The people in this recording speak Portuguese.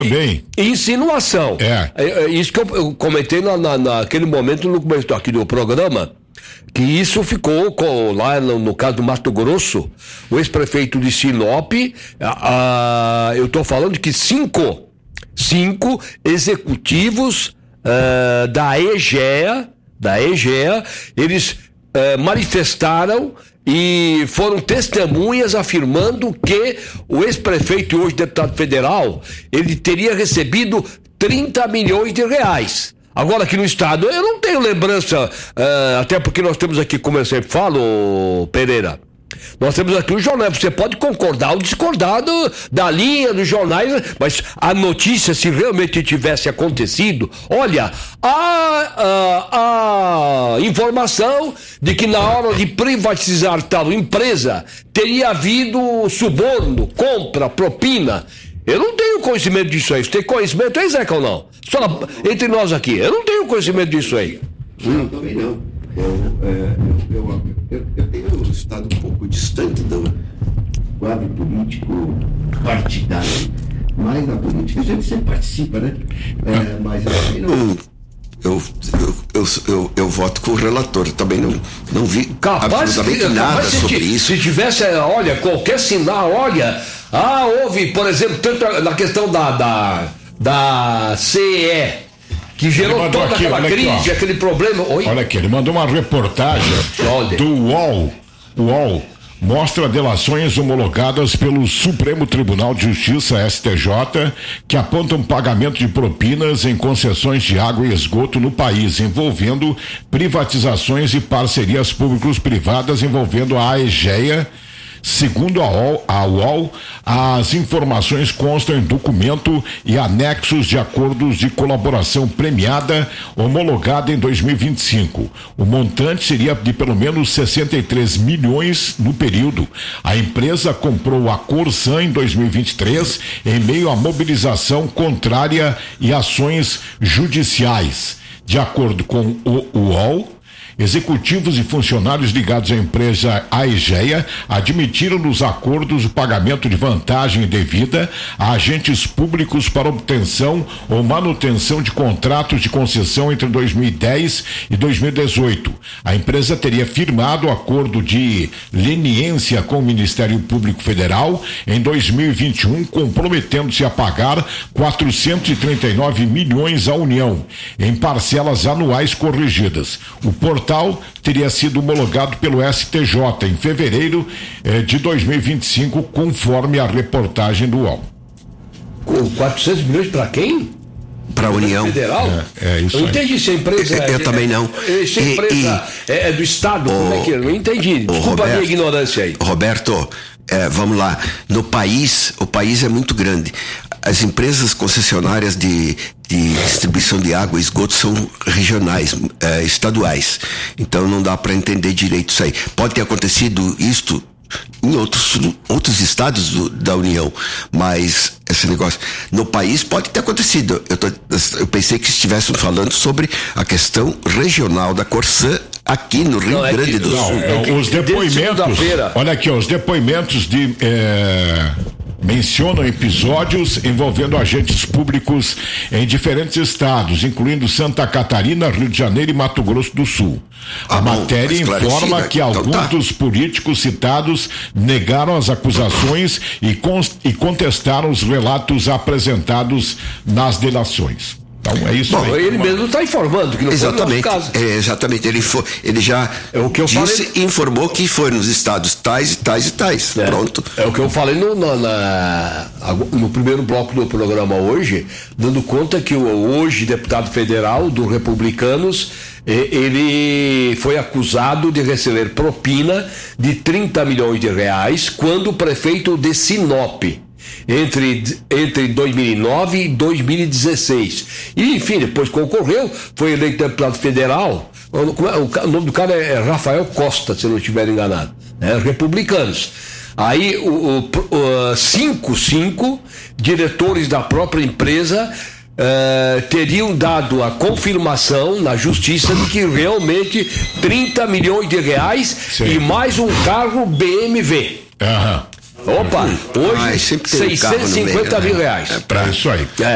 também. Insinuação. Isso que eu comentei naquele momento no começo aqui do programa, que isso ficou lá no caso do Mato Grosso, o ex-prefeito de Sinop, eu estou falando que cinco executivos da EGEA, eles manifestaram e foram testemunhas afirmando que o ex-prefeito e hoje deputado federal, ele teria recebido 30 milhões de reais. Agora aqui no estado, eu não tenho lembrança, até porque nós temos aqui, como eu sempre falo, Pereira, nós temos aqui os jornais, você pode concordar ou discordar da linha dos jornais, mas a notícia, se realmente tivesse acontecido, olha, a informação de que na hora de privatizar tal empresa, teria havido suborno, compra, propina. Eu não tenho conhecimento disso aí. Você tem conhecimento aí, Zeca, ou não? Só entre nós aqui, eu não tenho conhecimento disso aí. Não, também não. Eu tenho estado um pouco distante do quadro político partidário, mas na política a gente sempre participa, né? Mas eu também não. Eu voto com o relator, também não vi absolutamente nada sobre isso. Se tivesse, olha, qualquer sinal, olha, houve, por exemplo, tanto na questão da CE, que gerou toda aquela crise, aquele problema. Olha aqui, ele mandou uma reportagem do UOL. Mostra delações homologadas pelo Supremo Tribunal de Justiça, STJ, que apontam pagamento de propinas em concessões de água e esgoto no país, envolvendo privatizações e parcerias públicos-privadas envolvendo a AEGEA. Segundo a UOL, as informações constam em documento e anexos de acordos de colaboração premiada homologada em 2025. O montante seria de pelo menos 63 milhões no período. A empresa comprou a Corsan em 2023 em meio à mobilização contrária e ações judiciais. De acordo com o UOL, executivos e funcionários ligados à empresa AEGEA admitiram nos acordos o pagamento de vantagem indevida a agentes públicos para obtenção ou manutenção de contratos de concessão entre 2010 e 2018. A empresa teria firmado acordo de leniência com o Ministério Público Federal em 2021, comprometendo-se a pagar 439 milhões à União, em parcelas anuais corrigidas. O portal teria sido homologado pelo STJ em fevereiro de 2025, conforme a reportagem do UOL. 400 milhões para quem? Para a União. Federal? Isso. Eu não entendi se a empresa. Eu também não. Se a empresa é do Estado, como é que é? Não entendi. Desculpa a minha ignorância aí. Roberto, vamos lá. No país, o país é muito grande. As empresas concessionárias de distribuição de água e esgoto são regionais, estaduais. Então não dá para entender direito isso aí. Pode ter acontecido isto em outros estados da União, mas esse negócio no país pode ter acontecido. Eu pensei que estivessem falando sobre a questão regional da Corsan aqui no Rio Grande do Sul. Os depoimentos, olha aqui, os depoimentos mencionam episódios envolvendo agentes públicos em diferentes estados, incluindo Santa Catarina, Rio de Janeiro e Mato Grosso do Sul. A matéria informa que alguns dos políticos citados negaram as acusações e contestaram os relatos apresentados nas delações. Então é isso. Bom, aí. Ele mesmo está informando que não foi no nosso caso. Exatamente, ele já informou que foi nos estados tais e tais e tais. Pronto. É o que eu falei no primeiro bloco do programa hoje, dando conta que o hoje deputado federal do Republicanos, ele foi acusado de receber propina de 30 milhões de reais quando o prefeito de Sinop, entre 2009 e 2016. E, enfim, depois concorreu, foi eleito deputado federal. O nome do cara é Rafael Costa, se eu não estiver enganado. Republicanos. Aí, cinco diretores da própria empresa teriam dado a confirmação na justiça de que realmente 30 milhões de reais. Sim. E mais um carro BMW. Aham. Opa, hoje 650 mil reais. É isso aí.